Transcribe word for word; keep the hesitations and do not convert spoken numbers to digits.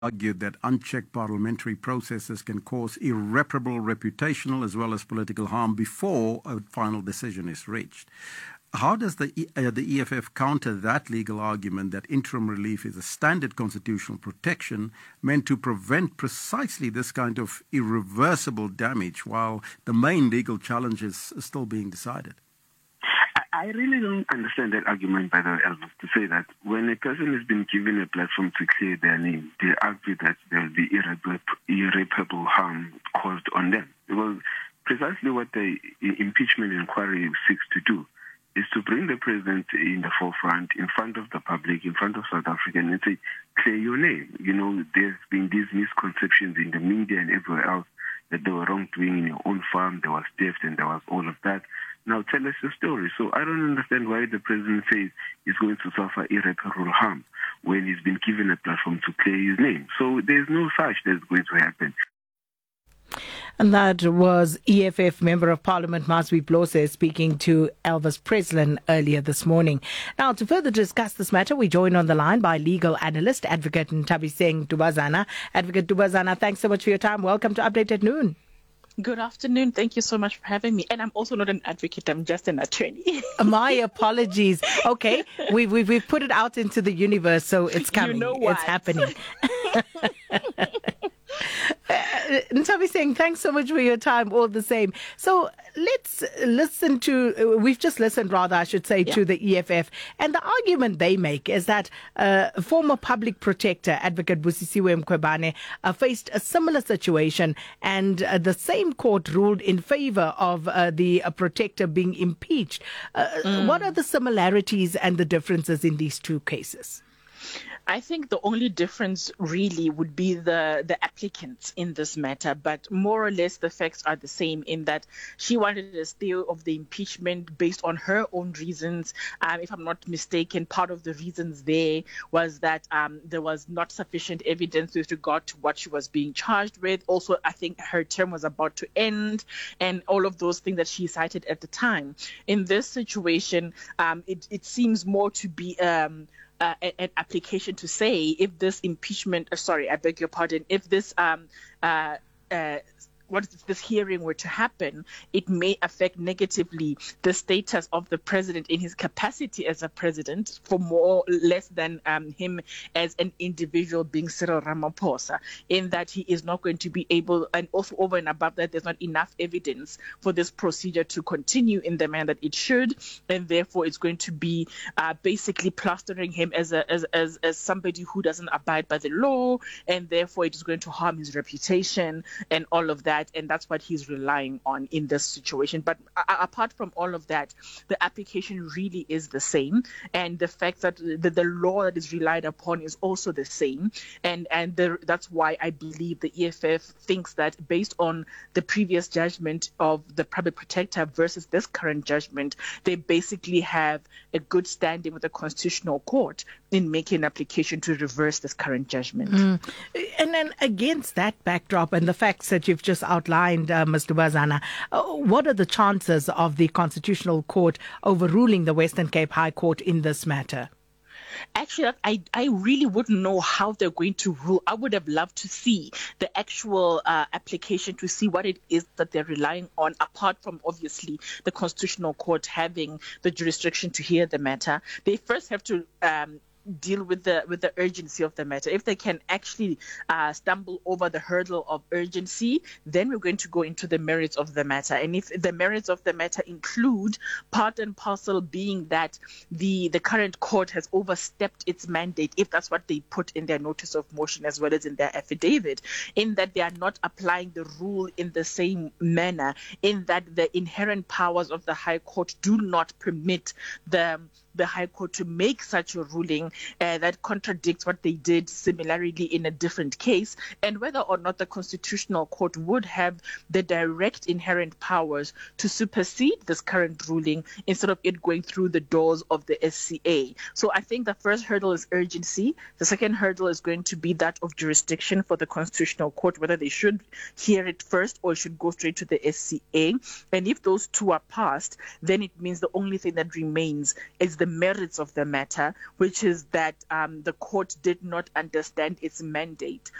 argued that unchecked parliamentary processes can cause irreparable reputational as well as political harm before a final decision is reached. How does the, e- uh, the E F F counter that legal argument that interim relief is a standard constitutional protection meant to prevent precisely this kind of irreversible damage while the main legal challenge is still being decided? I really don't understand that argument by the Elvis to say that when a person has been given a platform to clear their name, they argue that there will be irreparable, irreparable harm caused on them. Because precisely what the impeachment inquiry seeks to do is to bring the president in the forefront, in front of the public, in front of South Africa, and say, clear your name. You know, there's been these misconceptions in the media and everywhere else that there were wrongdoing in your own farm, there was theft, and there was all of that. Now tell us your story. So I don't understand why the president says he's going to suffer irreparable harm when he's been given a platform to clear his name. So there's no such that's going to happen. And that was E F F Member of Parliament Maswi Blose speaking to Elvis Preslin earlier this morning. Now, to further discuss this matter, we join on the line by legal analyst, Advocate Nthabiseng Dubazana. Advocate Dubazana, thanks so much for your time. Welcome to Update at Noon. Good afternoon. Thank you so much for having me. And I'm also not an advocate. I'm just an attorney. My apologies. Okay, we've, we've, we've put it out into the universe, so it's coming. You know what? It's happening. Uh, Nthabiseng, thanks so much for your time all the same. So let's listen to, uh, we've just listened rather, I should say, yeah. to the E F F. And the argument they make is that uh, former public protector, Advocate Busisiwe Mkhwebane, uh, faced a similar situation and uh, the same court ruled in favor of uh, the uh, protector being impeached. Uh, mm. What are the similarities and the differences in these two cases? I think the only difference really would be the, the applicants in this matter, but more or less the facts are the same in that she wanted a stay of the impeachment based on her own reasons. Um, if I'm not mistaken, part of the reasons there was that um, there was not sufficient evidence with regard to what she was being charged with. Also, I think her term was about to end and all of those things that she cited at the time. In this situation, um, it, it seems more to be Um, Uh, an application to say if this impeachment, uh, sorry, I beg your pardon, if this um, uh, uh, what if this hearing were to happen, it may affect negatively the status of the president in his capacity as a president for more less than um, him as an individual being Cyril Ramaphosa, in that he is not going to be able, and also over and above that, there's not enough evidence for this procedure to continue in the manner that it should, and therefore it's going to be uh, basically plastering him as, a, as, as, as somebody who doesn't abide by the law, and therefore it is going to harm his reputation and all of that. And that's what he's relying on in this situation. But uh, apart from all of that, the application really is the same. And the fact that the, the law that is relied upon is also the same. And, and the, that's why I believe the E F F thinks that based on the previous judgment of the public protector versus this current judgment, they basically have a good standing with the Constitutional Court in making an application to reverse this current judgment. Mm. And then against that backdrop and the facts that you've just outlined, uh, Mister Dubazana, uh, what are the chances of the Constitutional Court overruling the Western Cape High Court in this matter? Actually, I, I really wouldn't know how they're going to rule. I would have loved to see the actual uh, application to see what it is that they're relying on, apart from obviously the Constitutional Court having the jurisdiction to hear the matter. They first have to um, deal with the with the urgency of the matter. If they can actually uh, stumble over the hurdle of urgency, then we're going to go into the merits of the matter. And if the merits of the matter include part and parcel being that the the current court has overstepped its mandate, if that's what they put in their notice of motion as well as in their affidavit, in that they are not applying the rule in the same manner, in that the inherent powers of the High Court do not permit the the High Court to make such a ruling uh, that contradicts what they did similarly in a different case, and whether or not the Constitutional Court would have the direct inherent powers to supersede this current ruling instead of it going through the doors of the S C A. So I think the first hurdle is urgency. The second hurdle is going to be that of jurisdiction for the Constitutional Court, whether they should hear it first or should go straight to the S C A. And if those two are passed, then it means the only thing that remains is the merits of the matter, which is that um, the court did not understand its mandate.